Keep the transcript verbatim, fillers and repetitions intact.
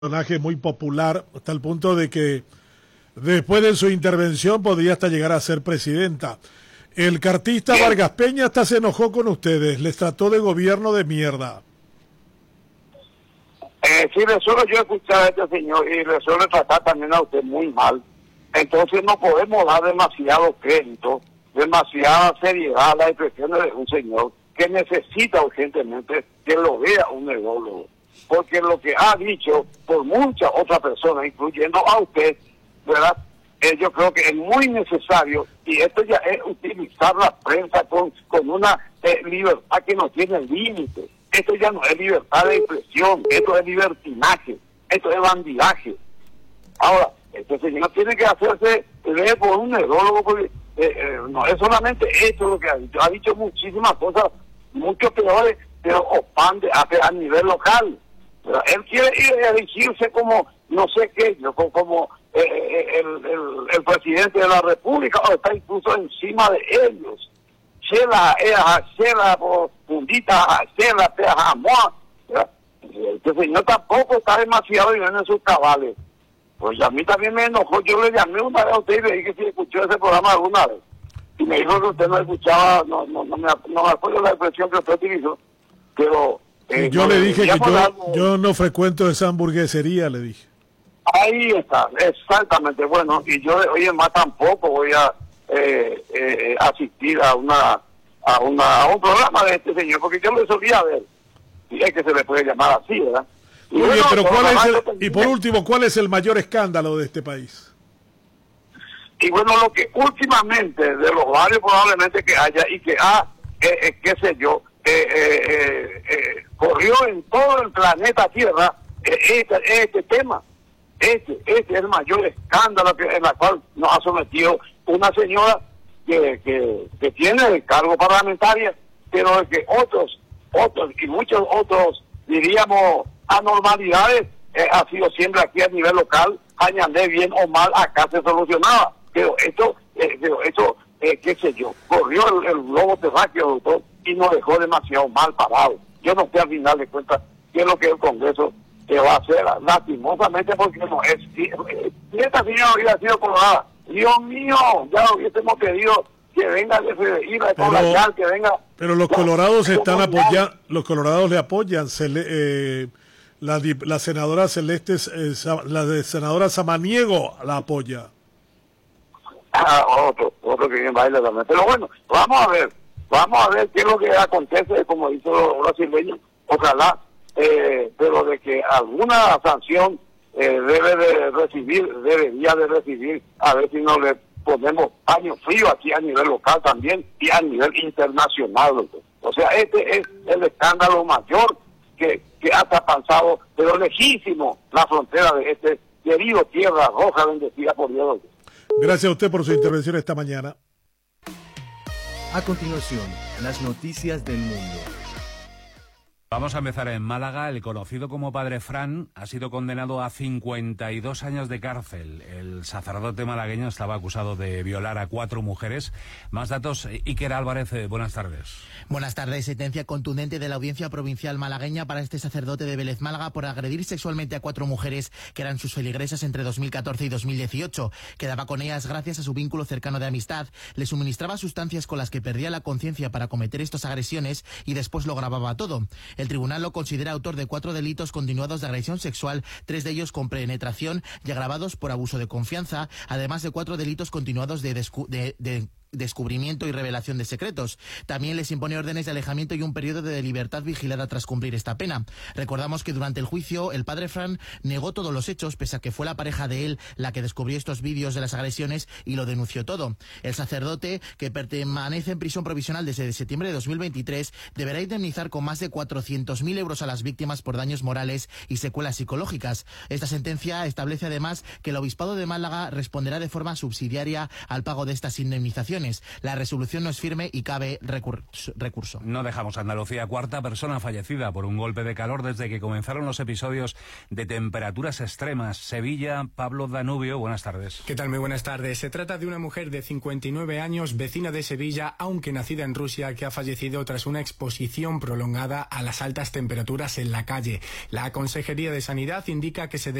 Personaje muy popular hasta el punto de que después de su intervención podría hasta llegar a ser presidenta. El cartista Vargas Peña hasta se enojó con ustedes, les trató de gobierno de mierda. Eh, sí, le suelo yo escuchar a este señor y le suelo tratar también a usted muy mal. Entonces no podemos dar demasiado crédito, demasiada seriedad a las expresiones de un señor que necesita urgentemente que lo vea un neurólogo. Porque lo que ha dicho por muchas otras personas, incluyendo a usted, ¿verdad? Eh, yo creo que es muy necesario, y esto ya es utilizar la prensa con, con una eh, libertad que no tiene límite. Esto ya no es libertad de expresión, esto es libertinaje, esto es bandidaje. Ahora, este señor tiene que hacerse ver por un neurólogo, porque eh, eh, no es solamente esto lo que ha dicho, ha dicho muchísimas cosas, mucho peores, pero opande a, a nivel local. Pero él quiere ir a elegirse como no sé qué, como, como eh, el, el, el presidente de la República, o está incluso encima de ellos. Chela, chela, fundita, chela, jamón. Este señor tampoco está demasiado bien en sus cabales. Pues a mí también me enojó. Yo le llamé una vez a usted y le dije que si escuchó ese programa alguna vez. Y me dijo que usted no escuchaba, no, no, no, me, no me acuerdo la expresión que usted utilizó, pero... Eh, yo no, le dije que yo, yo no frecuento esa hamburguesería, le dije. Ahí está, exactamente. Bueno, y yo hoy en más tampoco voy a eh, eh, asistir a una a una a un programa de este señor, porque yo lo solía ver. Y es que se le puede llamar así, ¿verdad? Y Oye, bueno, pero ¿cuál es el, también, y por último, ¿cuál es el mayor escándalo de este país? Y bueno, lo que últimamente, de los varios probablemente que haya, y que ha, eh, eh, qué sé yo, Eh, eh, eh, eh, corrió en todo el planeta Tierra eh, este, este tema. Este, este es el mayor escándalo que, en la cual nos ha sometido una señora que, que, que tiene el cargo parlamentario, pero que otros, otros y muchos otros, diríamos, anormalidades, eh, ha sido siempre aquí a nivel local, añade bien o mal, acá se solucionaba. Pero esto, eh, pero esto eh, qué sé yo, corrió el, el globo terráqueo, doctor, y nos dejó demasiado mal parado. Yo no sé al final de cuentas qué es lo que el Congreso eh, va a hacer, lastimosamente, porque no es. Si, eh, si esta señora hubiera sido colorada, Dios mío, ya hubiésemos pedido que venga el F B I, la Ecolachal, que venga. Pero los colorados ya, están apoyando, los colorados le apoyan, se le, eh, la, la senadora Celeste, eh, la de senadora Samaniego la apoya. Ah, otro, otro que bien baila también. Pero bueno, vamos a ver. Vamos a ver qué es lo que acontece, como hizo los brasileños, ojalá, eh, pero de que alguna sanción eh, debe de recibir, debería de recibir, a ver si no le ponemos paño frío aquí a nivel local también y a nivel internacional, doctor. O sea, este es el escándalo mayor que, que ha traspasado, pero lejísimo, la frontera de este querido Tierra Roja bendecida por Dios, doctor. Gracias a usted por su intervención esta mañana. A continuación, las noticias del mundo. Vamos a empezar en Málaga. El conocido como Padre Fran ha sido condenado a cincuenta y dos años de cárcel. El sacerdote malagueño estaba acusado de violar a cuatro mujeres. Más datos, Iker Álvarez, eh, buenas tardes. Buenas tardes. Sentencia contundente de la Audiencia Provincial malagueña para este sacerdote de Vélez, Málaga, por agredir sexualmente a cuatro mujeres que eran sus feligresas entre dos mil catorce y dos mil dieciocho. Quedaba con ellas gracias a su vínculo cercano de amistad. Le suministraba sustancias con las que perdía la conciencia para cometer estas agresiones y después lo grababa todo. El tribunal lo considera autor de cuatro delitos continuados de agresión sexual, tres de ellos con penetración y agravados por abuso de confianza, además de cuatro delitos continuados de, descu- de, de descubrimiento y revelación de secretos. También les impone órdenes de alejamiento y un periodo de libertad vigilada tras cumplir esta pena. Recordamos que durante el juicio el padre Fran negó todos los hechos, pese a que fue la pareja de él la que descubrió estos vídeos de las agresiones y lo denunció todo. El sacerdote, que permanece en prisión provisional desde septiembre de dos mil veintitrés, deberá indemnizar con más de cuatrocientos mil euros a las víctimas por daños morales y secuelas psicológicas. Esta sentencia establece además que el Obispado de Málaga responderá de forma subsidiaria al pago de estas indemnizaciones. declaraciones. La resolución no es firme y cabe recur recurso. No dejamos Andalucía. Cuarta persona fallecida por un golpe de calor desde que comenzaron los episodios de temperaturas extremas. Sevilla, Pablo Danubio, buenas tardes. ¿Qué tal? Muy buenas tardes. Se trata de una mujer de cincuenta y nueve años, vecina de Sevilla, aunque nacida en Rusia, que ha fallecido tras una exposición prolongada a las altas temperaturas en la calle. La Consejería de Sanidad indica que se